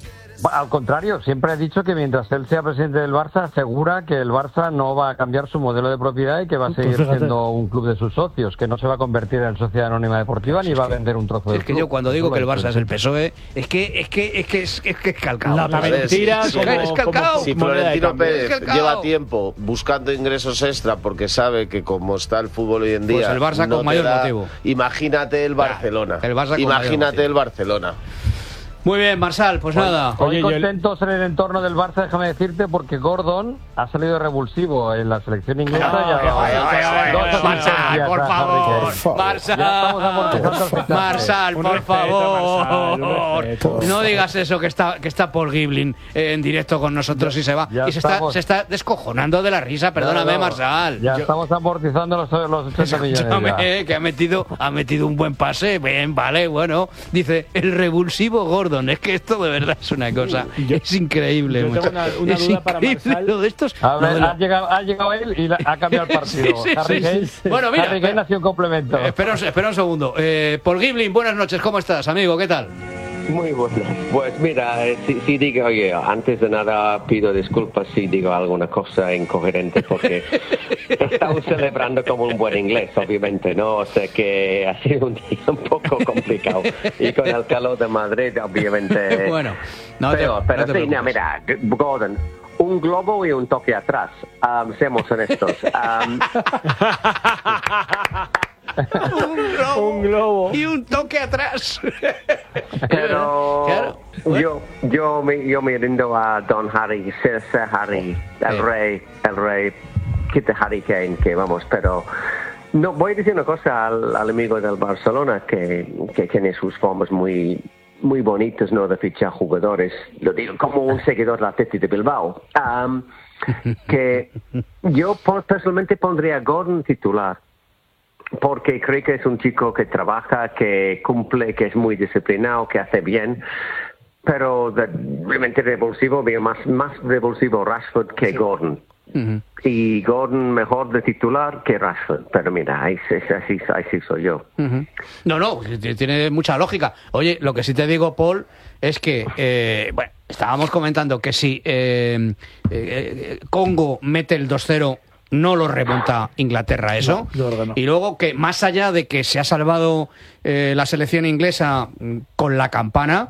Al contrario, siempre ha dicho que mientras él sea presidente del Barça, asegura que el Barça no va a cambiar su modelo de propiedad y que va a seguir pues siendo un club de sus socios, que no se va a convertir en sociedad anónima deportiva ni va a vender un trozo de Es que club. yo cuando digo que el Barça es el P S O E, es que es que es que es, es, que es calcado. La mentira, sí, como, es calcado. Si Florentino Pérez lleva tiempo buscando ingresos extra porque sabe que como está el fútbol hoy en día, pues el Barça no con mayor da, motivo. Imagínate el Barcelona. El Barça con imagínate el Barcelona. Muy bien, Marsal, pues hoy, nada. Hoy Oye, contentos yo... en el entorno del Barça, déjame decirte, porque Gordon ha salido revulsivo en la selección inglesa. No, ya que vaya, vaya, vaya, Marsal, por favor. Marsal, Marsal, por favor. No digas eso, que está que está Paul Giblin en directo con nosotros y se va. Y se está, se está descojonando de la risa, perdóname, no, no, Marsal. Ya yo... estamos amortizando los, los ochenta millones. Ya. Que ha metido, ha metido un buen pase, bien, vale, bueno. Dice, el revulsivo Gordon. Es que esto de verdad es una cosa, yo, es increíble. Yo tengo una, una es duda para Marsal. Lo de estos, a ver, lo... ha, llegado, ha llegado él y la, ha cambiado el partido. Sí, sí, Harry sí, Kane, sí. Bueno, mira, Harry Kane ha sido un complemento. Espera, espera un segundo. Eh, Paul Giblin, buenas noches, ¿cómo estás, amigo? ¿Qué tal? Muy buenas. Pues mira, si, si digo, oye, antes de nada pido disculpas si digo alguna cosa incoherente porque estamos celebrando como un buen inglés, obviamente, ¿no? O sea que ha sido un día un poco complicado. Y con el calor de Madrid, obviamente... Bueno, no pero, te, pero no te sí, no, mira, Gordon, un globo y un toque atrás. Um, seamos honestos. Um, un, globo un globo y un toque atrás. Pero claro. yo yo me yo me rindo a Don Harry, Sir, Sir Harry, el eh. rey, el rey, quita Harry Kane, que vamos, pero no voy a decir una cosa al, al amigo del Barcelona que, que tiene sus formas muy muy bonitas, no de fichar jugadores, lo digo como un seguidor del Athletic de Bilbao, um, que yo personalmente pondría a Gordon titular. Porque creo que es un chico que trabaja, que cumple, que es muy disciplinado, que hace bien, pero de, realmente revulsivo, veo más, más revulsivo Rashford que sí. Gordon. Uh-huh. Y Gordon mejor de titular que Rashford, pero mira, así, así, así soy yo. Uh-huh. No, no, tiene mucha lógica. Oye, lo que sí te digo, Paul, es que, eh, bueno, estábamos comentando que si eh, eh, Congo mete el dos cero... no lo remonta Inglaterra eso. No, no. Y luego que más allá de que se ha salvado eh, la selección inglesa con la campana,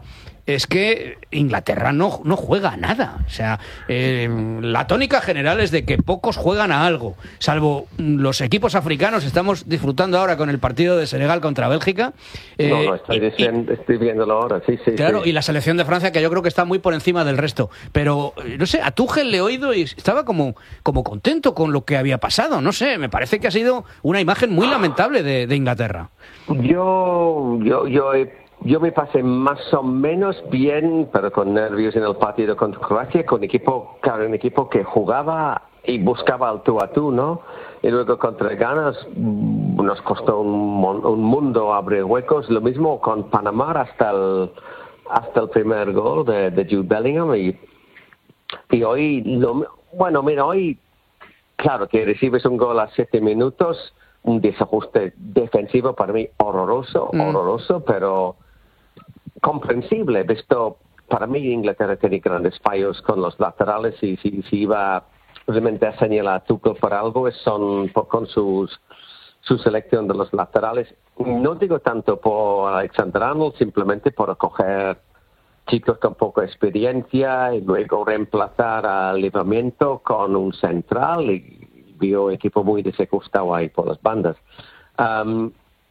es que Inglaterra no, no juega a nada. O sea, eh, la tónica general es de que pocos juegan a algo, salvo los equipos africanos. Estamos disfrutando ahora con el partido de Senegal contra Bélgica. Eh, no, no, estoy, y, diciendo, estoy viéndolo ahora, sí, sí. Claro, sí. Y la selección de Francia, que yo creo que está muy por encima del resto. Pero, no sé, a Tuchel le he oído y estaba como, como contento con lo que había pasado. No sé, me parece que ha sido una imagen muy lamentable de, de Inglaterra. Yo, yo, yo he Yo me pasé más o menos bien, pero con nervios en el partido contra Croacia, con equipo, claro, un equipo que jugaba y buscaba el tú a tú, ¿no? Y luego contra Ghana nos costó un, un mundo abrir huecos. Lo mismo con Panamá hasta el, hasta el primer gol de, de Jude Bellingham. Y, y hoy, lo, bueno, mira, hoy, claro, que recibes un gol a siete minutos, un desajuste defensivo para mí horroroso, mm. horroroso, pero comprensible, visto, para mí Inglaterra tiene grandes fallos con los laterales y si, si iba realmente a señalar a Tuchel por algo es son por, con sus, su selección de los laterales. No digo tanto por Alexander Arnold, simplemente por acoger chicos con poca experiencia y luego reemplazar al Livramento con un central y vio equipo muy desajustado ahí por las bandas. Um,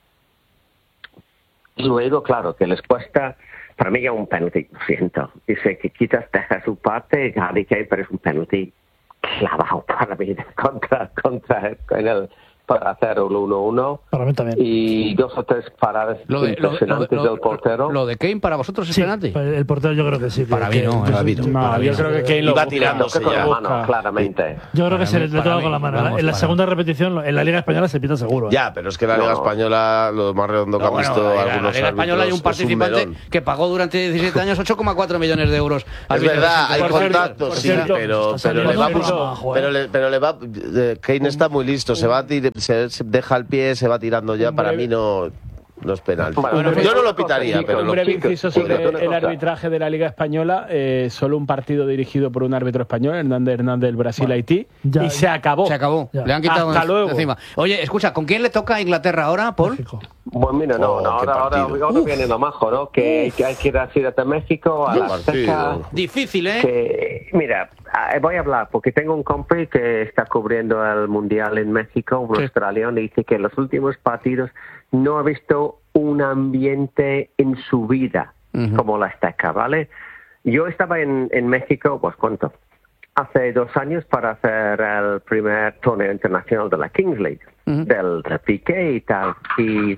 Y luego, claro, que les cuesta, para mí ya un penalti, lo siento. Dice que quizás deja su parte, Harry Kane, pero es un penalti clavado para mí contra, contra en el, para hacer el uno uno. Para mí también. Y dos o tres paradas lo de, impresionantes lo de, lo, del portero. ¿Lo de Kane para vosotros es sí, penalti? El portero yo creo que sí. Para mí no. Para mí no. no. Para yo creo que Kane lo iba tirándose con ya. la mano, claramente. Yo creo que se le toca con la mano. Vamos, en la para. segunda repetición, en la Liga Española se pita seguro. ¿eh? Ya, pero es que la Liga No. Española, lo más redondo que No, han bueno, visto la, algunos la Liga Española hay un árbitros, participante es un melón. que pagó durante diecisiete años ocho coma cuatro millones de euros. al Es verdad, hay vicepresidente. contactos, por sí, cierto, pero, está pero, le va, saliendo abajo, pero, ¿eh? le, pero le va. eh, Kane está muy listo, se va a tir- se, se deja el pie, se va tirando ya. Para mí no, no es penal. Bueno, yo no lo pitaría, chicos, pero Un lo, breve chicos, inciso chicos, sobre una el cosa. arbitraje de la Liga Española. Eh, solo un partido dirigido por un árbitro español, Hernández Hernández del Brasil-Haití, ya, y se acabó. Se acabó. Ya. Le han quitado Hasta de luego. encima. Oye, escucha, ¿con quién le toca a Inglaterra ahora, Paul? México. Bueno, mira, no, Oh, no, qué ahora, ahora, partido. ahora viene lo majo, ¿no? Que, que hay que ir a Ciudad de México, a Qué la partido. Azteca. Difícil, ¿eh? Que, mira, eh, voy a hablar porque tengo un compi que está cubriendo el Mundial en México, un Sí. australiano, y dice que en los últimos partidos no ha visto un ambiente en su vida Ujú. como la Azteca, ¿vale? Yo estaba en, en México, pues ¿cuánto? Hace dos años para hacer el primer torneo internacional de la Kings League, Ujú. del de Piqué y tal, y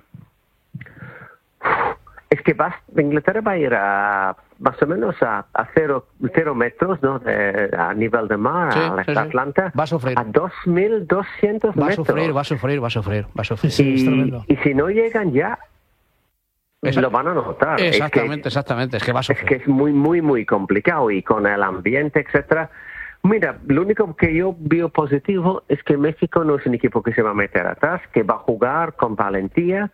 es que vas, Inglaterra va a ir a más o menos a, a cero, cero metros, ¿no? De, a nivel de mar, Sí, a sí, sí. Atlanta, Va a sufrir. a dos mil doscientos Va a metros. sufrir, va a sufrir, va a sufrir, va a sufrir. Sí, es tremendo. y, y si no llegan ya, Esa- lo van a notar. Exactamente, Es que, exactamente. Es que va a es sufrir. que es muy, muy, muy complicado y con el ambiente, etcétera. Mira, lo único que yo veo positivo es que México no es un equipo que se va a meter atrás, que va a jugar con valentía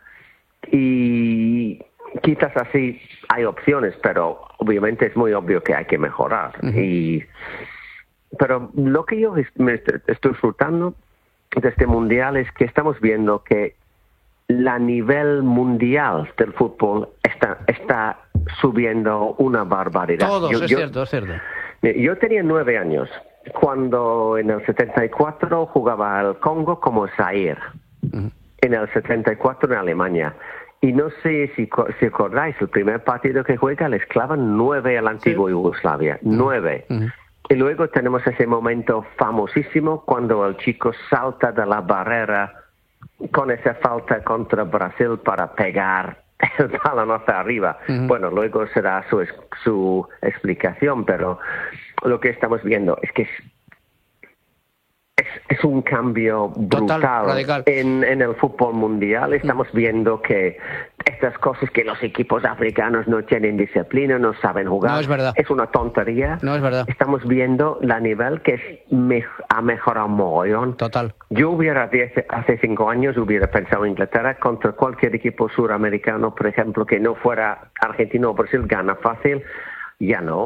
y quizás así hay opciones, pero obviamente es muy obvio que hay que mejorar. y Pero lo que yo es- me est- estoy disfrutando de este mundial es que estamos viendo que la nivel mundial del fútbol está, está subiendo una barbaridad. Todos, Yo- es yo- cierto, es cierto. yo tenía nueve años cuando en el setenta y cuatro jugaba al Congo como Zaire, en el setenta y cuatro en Alemania. Y no sé si, co- si acordáis, el primer partido que juega les clavan nueve al antiguo Yugoslavia, nueve. Y luego tenemos ese momento famosísimo cuando el chico salta de la barrera con esa falta contra Brasil para pegar el balón hacia arriba. Ujú. Bueno, luego será su, ex- su explicación, pero lo que estamos viendo es que es, es, es un cambio brutal Total, radical. en, en el fútbol mundial. Estamos viendo que estas cosas que los equipos africanos no tienen disciplina, no saben jugar, No, es verdad. una tontería. No es verdad. Estamos viendo la nivel que es me- ha mejorado mogollón. Total. Yo hubiera, diez- hace cinco años, hubiera pensado Inglaterra contra cualquier equipo suramericano, por ejemplo, que no fuera Argentina o Brasil, gana fácil. Ya no.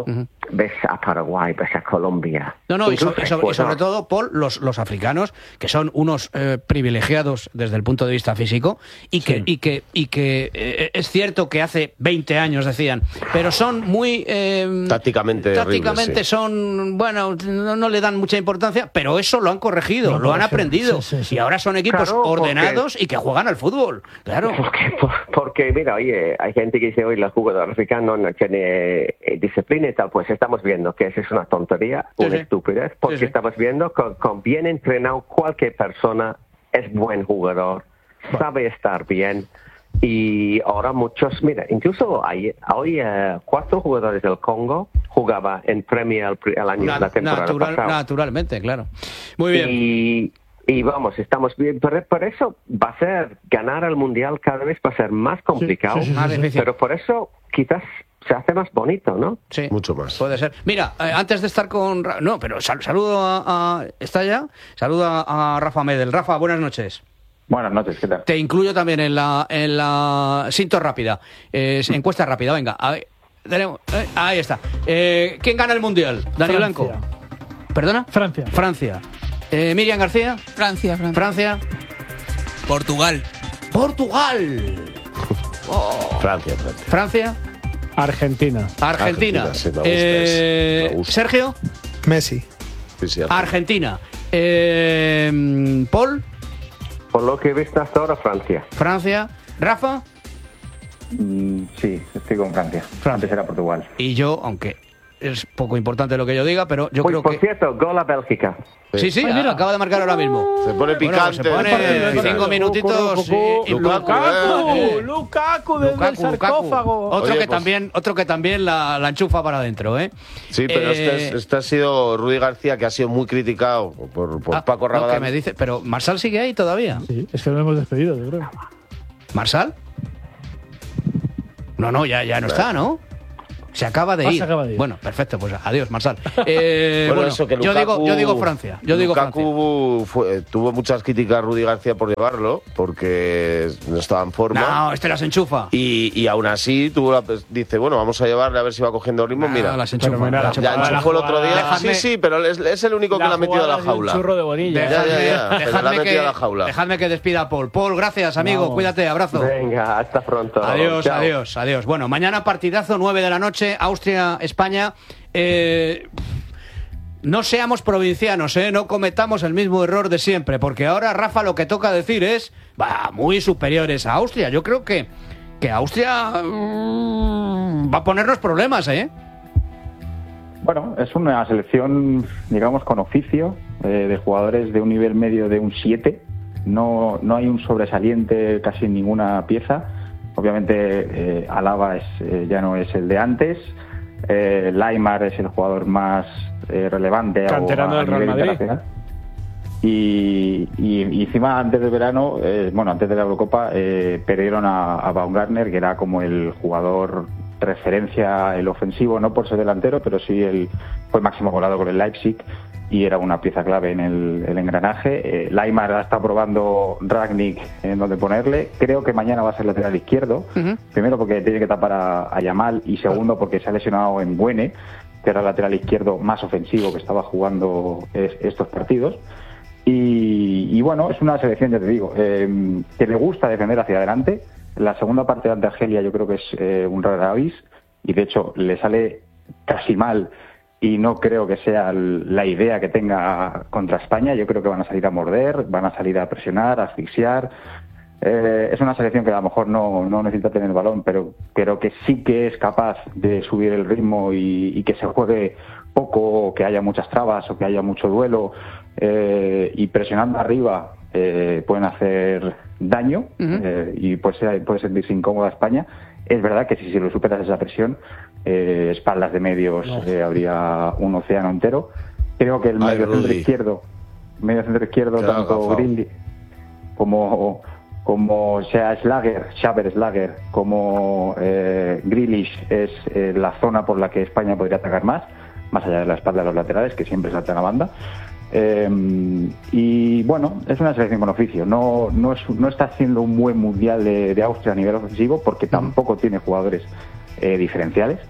ves a Paraguay, ves a Colombia. No, no, y, so, Incluso y, sobre, y sobre Ecuador. todo, Paul, los, los africanos, que son unos eh, privilegiados desde el punto de vista físico, y que, y que, y que eh, es cierto que hace veinte años decían, pero son muy... Eh, tácticamente tácticamente horribles, sí. son, bueno, no, no le dan mucha importancia, pero eso lo han corregido, lo, lo han aprendido, sí, sí, sí. Y ahora son equipos Claro, ordenados porque, y que juegan al fútbol, claro. Porque, porque, mira, oye, hay gente que dice, hoy el jugador africano no tiene eh, disciplina y tal, pues estamos viendo que eso es una tontería, Sí, una sí. estupidez, porque Sí, sí. estamos viendo que con bien entrenado cualquier persona es buen jugador, sabe estar bien. Y ahora muchos, mira, incluso hay, hoy eh, cuatro jugadores del Congo jugaba en Premier el, el año, Na- la temporada natural- pasada. naturalmente, claro. Muy bien. Y, y vamos, estamos bien. Por, por eso va a ser, ganar el Mundial cada vez va a ser más complicado. sí, sí, sí, Más sí. difícil. Pero por eso quizás se hace más bonito, ¿no? Sí. Mucho más. Puede ser. Mira, eh, antes de estar con... Ra- No, pero sal- saludo a, a... ¿Está ya? Saludo a, a Rafa Medel. Rafa, buenas noches. Buenas noches, ¿qué tal? Te incluyo también en la en la Sinto rápida. Eh, encuesta rápida, venga. A ver, tenemos, eh, ahí está. Eh, ¿Quién gana el Mundial? Dani Blanco. ¿Perdona? Francia. Francia. Eh, Miriam García. Francia, Francia. Francia. Portugal. Portugal. Oh. Francia, Francia. Francia. Argentina. Argentina. Argentina, sí, me gusta Eh, ese, me gusta. Sergio. Messi. Sí, sí, Argentina. Argentina. Eh, Paul. Por lo que he visto hasta ahora, Francia. Francia. Rafa. Mm, sí, estoy con Francia. Antes era Portugal. Y yo, aunque es poco importante lo que yo diga, pero yo Uy, creo por que... cierto, gol a Bélgica. Sí, sí, Ay, mira. acaba de marcar ahora mismo. Se pone Bueno, picante. se pone Eh, cinco minutitos. Lukaku, y- y Lukaku, Lukaku, Lukaku, eh. Lukaku desde el Lukaku, Lukaku. sarcófago. Otro Oye, que pues- también, otro que también la, la enchufa para adentro, ¿eh? Sí, pero Eh, este, es- este ha sido Rudy García, que ha sido muy criticado por, por ah, Paco no, que Rabanal. me dice, pero Marsal sigue ahí todavía. Sí, es que lo hemos despedido, yo creo. ¿Marsal? No, no, ya, ya no está, ¿no? Se acaba de Ah, ir. se acaba de ir. Bueno, perfecto, pues adiós, Marsal. Eh, Bueno, bueno, eso, que yo, Lukaku- digo, yo digo Francia. Yo digo Francia. Lukaku fue- tuvo muchas críticas a Rudy García por llevarlo, porque no estaba en forma. No, este las enchufa. Y, y aún así tuvo la, dice, bueno, vamos a llevarle a ver si va cogiendo ritmo. No, Mira, las enchufa. Fenomenal. las ya enchufa. enchufó el otro día. Dejadme- Sí, sí, pero es, es el único que le ha metido a la jugada de un jaula. churro de bonilla. Ya, ya, ya, pero le ha Dejadme metido que, a la jaula. dejadme que despida a Paul. Paul, gracias, amigo. Vamos. Cuídate, abrazo. Venga, hasta pronto. Adiós, Chao. adiós, adiós. Bueno, mañana partidazo, nueve de la noche, Austria, España. Eh, no seamos provincianos, ¿eh? No cometamos el mismo error de siempre, porque ahora, Rafa, lo que toca decir es, va, muy superiores a Austria. Yo creo que, que Austria mm, va a ponernos problemas, ¿eh? Bueno, es una selección, digamos, con oficio, eh, de jugadores de un nivel medio de un siete. No, no hay un sobresaliente casi en ninguna pieza. Obviamente, eh, Alaba es, eh, ya no es el de antes. Eh, Laimar es el jugador más eh, relevante a, Canterano a del Real nivel Madrid. internacional. Y, y, y encima, antes del verano, eh, bueno, antes de la Eurocopa, eh, perdieron a, a Baumgartner, que era como el jugador referencia, el ofensivo, no por ser delantero, pero sí el, fue máximo goleador con el Leipzig y era una pieza clave en el, el engranaje. Eh, Laimar está probando Ragnick en donde ponerle. Creo que mañana va a ser lateral izquierdo. Uh-huh. Primero porque tiene que tapar a, a Yamal y segundo porque se ha lesionado en Buene, que era el lateral izquierdo más ofensivo que estaba jugando es, estos partidos. Y, y bueno, es una selección, ya te digo, eh, que le gusta defender hacia adelante. La segunda parte ante Argelia yo creo que es eh, un rara avis y de hecho le sale casi mal y no creo que sea la idea que tenga contra España. Yo creo que van a salir a morder, van a salir a presionar, a asfixiar. Eh, es una selección que a lo mejor no, no necesita tener el balón, pero creo que sí que es capaz de subir el ritmo y, y que se juegue poco, o que haya muchas trabas o que haya mucho duelo, eh, y presionando arriba eh, pueden hacer daño. Uh-huh. eh, y puede, ser, puede sentirse incómoda España. Es verdad que si, si lo superas esa presión, eh, espaldas de medios, no. eh, habría un océano entero. Creo que el Ay, medio centro Rudy. izquierdo, medio centro izquierdo, Claro, tanto gafao. Grilli como como sea Schlager, Xaver Schlager, como eh, Grealish es eh, la zona por la que España podría atacar más, más allá de la espalda de los laterales, que siempre saltan a banda. Eh, y bueno, es una selección con oficio. No, no, es, no está haciendo un buen mundial de, de Austria a nivel ofensivo porque tampoco tiene jugadores eh, diferenciales.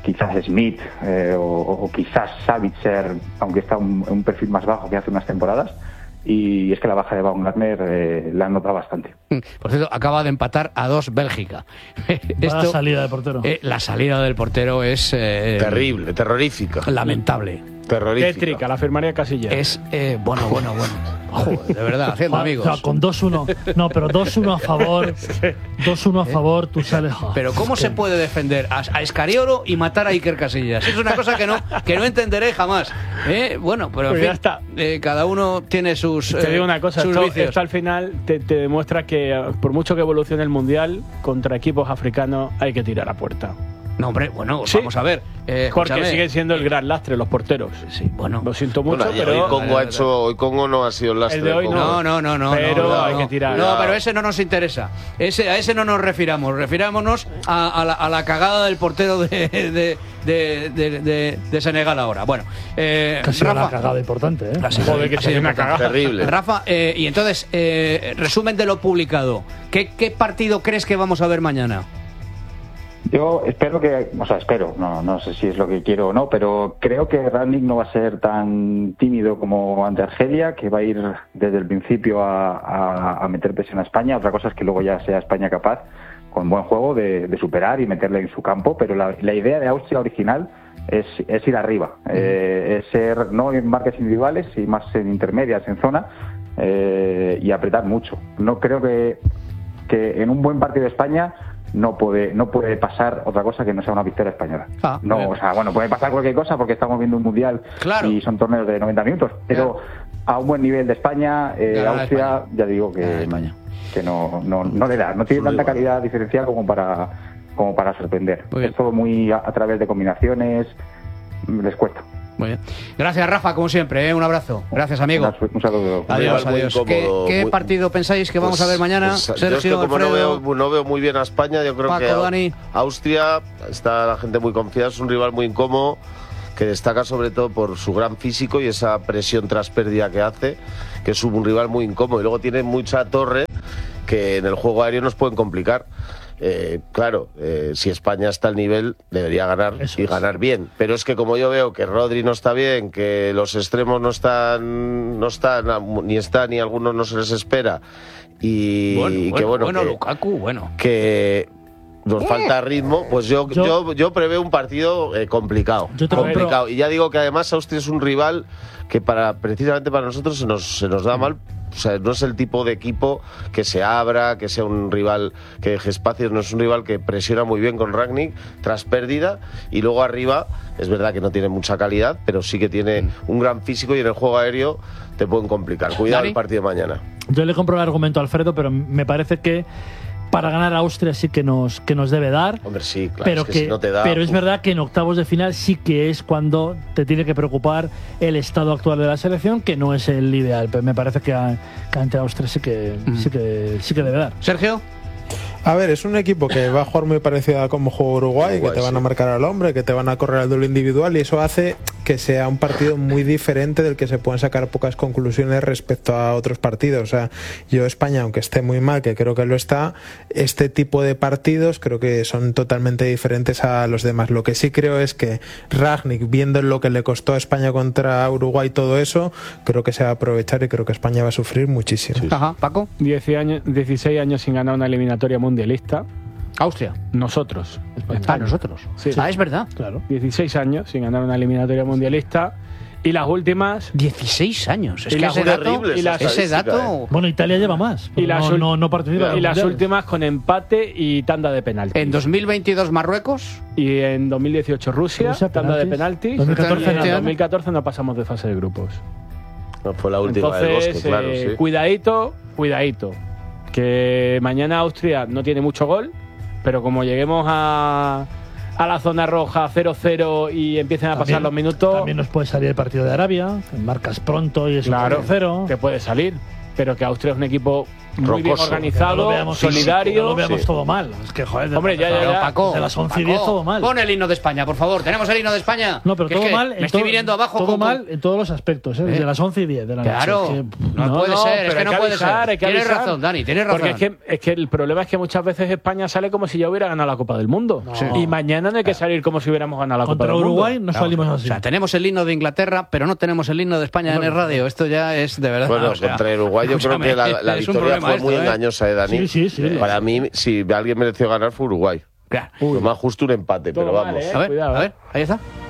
quizás Smith eh, o, o quizás Savitzer, aunque está un, un perfil más bajo que hace unas temporadas. Y es que la baja de Baumgartner eh, la han notado bastante. Por cierto, acaba de empatar a dos Bélgica. La salida del portero. Eh, la salida del portero es... Eh, terrible, terrorífica. Lamentable. Terrorífica. Tétrica, la afirmaría Casillas. Es, eh, bueno, bueno, bueno. Joder, de verdad, haciendo amigos. O sea, con dos uno. No, pero dos uno a favor. dos uno a favor, tú sales. Pero ¿cómo se puede defender a, a Escariolo y matar a Iker Casillas? Es una cosa que no, que no entenderé jamás. ¿Eh? Bueno, pero en Pues fin, ya está. Eh, cada uno tiene sus Te digo una cosa, sus esto, vicios. esto al final te, te demuestra que eh, por mucho que evolucione el Mundial, contra equipos africanos hay que tirar a puerta. No, hombre, bueno, Sí. vamos a ver. Eh, Porque escúchame. siguen siendo el gran lastre los porteros. Sí, bueno. Lo siento mucho, Bueno, y pero... hoy Congo ha hecho, hoy Congo no ha sido el lastre. El de hoy Congo. No, no, no, no. Pero no, no, hay no. que tirar. No, pero ese no nos interesa. Ese, a ese no nos refiramos. Refirámonos a, a, la, a la cagada del portero de, de, de, de, de, de Senegal ahora. Bueno, eh, Casi Rafa. una cagada importante, ¿eh? Casi, Joder, que casi sería una importante. cagada. Terrible. Rafa, eh, y entonces, eh, resumen de lo publicado. ¿Qué, ¿Qué partido crees que vamos a ver mañana? Yo espero que, o sea, espero, no, no sé si es lo que quiero o no, pero creo que Rangnick no va a ser tan tímido como ante Argelia, que va a ir desde el principio a, a, a meter presión a España. Otra cosa es que luego ya sea España capaz, con buen juego, de, de superar y meterle en su campo, pero la, la idea de Austria original es, es ir arriba, eh, es ser no en marcas individuales, y más en intermedias, en zona, eh, y apretar mucho. No creo que, que en un buen partido de España no puede no puede pasar otra cosa que no sea una victoria española. Ah, no, bien. o sea, bueno, puede pasar cualquier cosa porque estamos viendo un mundial Claro. y son torneos de noventa minutos, pero a un buen nivel de España, eh, Ganar Austria, España. ya digo que, Ganar España. que no, no, no le da, no tiene tanta calidad diferencial como para como para sorprender. Muy bien. Es todo muy a, a través de combinaciones, les cuesta. Muy bien. Gracias, Rafa, como siempre. ¿eh? Un abrazo. Gracias, amigo. Un saludo. Adiós, Muy adiós. incómodo, ¿Qué, qué muy- partido pensáis que vamos Pues- a ver mañana? pues, yo Sergio, es que como no Alfredo. veo, no veo muy bien a España, yo creo Paco, que a- Dani. Austria está la gente muy confiada, es un rival muy incómodo que destaca sobre todo por su gran físico y esa presión tras pérdida que hace, que es un rival muy incómodo. Y luego tiene mucha torre que en el juego aéreo nos pueden complicar. Eh, claro, eh, si España está al nivel, debería ganar Eso y es. ganar bien. Pero es que como yo veo que Rodri no está bien, que los extremos no están, no están, ni están, ni algunos no se les espera, y, Bueno, y bueno, que bueno, bueno, que, Lukaku, bueno. que nos falta ritmo, pues yo, Yo- yo, yo preveo un partido eh, complicado. Yo te complicado. Y ya digo que además Austria es un rival que para precisamente para nosotros se nos, se nos da mal. O sea, no es el tipo de equipo que se abra, que sea un rival que deje espacios, no es un rival que presiona muy bien con Rangnick tras pérdida, y luego arriba es verdad que no tiene mucha calidad, pero sí que tiene un gran físico y en el juego aéreo te pueden complicar. Cuidado Dani. el partido de mañana. Yo le compro el argumento a Alfredo, pero me parece que para ganar a Austria sí que nos, que nos debe dar. Hombre, sí, claro, pero es que, que, si no te da... pero es uf. verdad que en octavos de final sí que es cuando te tiene que preocupar el estado actual de la selección, que no es el ideal. Pero me parece que, a- que ante Austria sí que, sí que sí que debe dar. Sergio. A ver, es un equipo que va a jugar muy parecido a como juega Uruguay, Uruguay, que te van sí. a marcar al hombre, que te van a correr al duelo individual, y eso hace que sea un partido muy diferente del que se pueden sacar pocas conclusiones respecto a otros partidos. O sea, yo España, aunque esté muy mal, que creo que lo está, este tipo de partidos creo que son totalmente diferentes a los demás. Lo que sí creo es que Rangnick, viendo lo que le costó a España contra Uruguay todo eso, creo que se va a aprovechar y creo que España va a sufrir muchísimo. Ajá, Paco. diez años, dieciséis años sin ganar una eliminatoria mundialista. Austria. Nosotros. Ah, nosotros. Sí. Ah, es verdad. Claro. dieciséis años sin ganar una eliminatoria mundialista. Y las últimas. dieciséis años. Es Y que las ese dato, terribles, y las- ese estadística, dato. ¿eh? Bueno, Italia lleva más. Y las, no, ul- no, no participa en los y las mundiales. últimas con empate y tanda de penaltis. En dos mil veintidós Marruecos. Y en dos mil dieciocho Rusia, Rusia, tanda de penaltis. penaltis. dos mil catorce y en no. dos mil catorce no pasamos de fase de grupos. No, fue la última Entonces, del Bosque, claro, eh, sí. cuidadito, cuidadito. Que mañana Austria no tiene mucho gol, pero como lleguemos a, a la zona roja cero cero y empiecen a También- pasar los minutos, También nos puede salir el partido de Arabia, que marcas pronto y es claro, un cero. que puede salir. Pero que Austria es un equipo muy bien Rocoso. organizado, No lo veamos- solidario. No lo veamos Sí. todo mal. Es que, joder, de- Hombre, ya, ya, de- ya. Paco, de las once y Paco, diez todo mal. Pon el himno de España, por favor. ¿Tenemos el himno de España? No, pero Que es todo que mal. Me en estoy todo- viniendo abajo. Todo con- mal en todos los aspectos, ¿eh? Desde ¿Eh? las once y diez de la noche. Claro. Es que- No, No, puede no, ser, es pero que hay no que puede avisar, ser. hay que Tienes avisar. razón, Dani, tienes razón. Porque es que, es que el problema es que muchas veces España sale como si ya hubiera ganado la Copa del Mundo. Y mañana no hay que salir como si hubiéramos ganado la Copa Contra del Mundo. Uruguay no salimos O así. sea, tenemos el himno de Inglaterra, pero no tenemos el himno de España en el radio. Esto ya es de verdad. Bueno, o sea, contra el Uruguay yo creo escúchame, que la, la es un victoria problema fue esto, muy ¿eh? engañosa, ¿eh, Dani? Sí, sí, sí. Para mí, si alguien mereció ganar fue Uruguay. Claro. Lo más justo un empate, Todo pero mal, vamos. ¿eh? A ver, Cuidado, a ¿eh? ver, ahí está.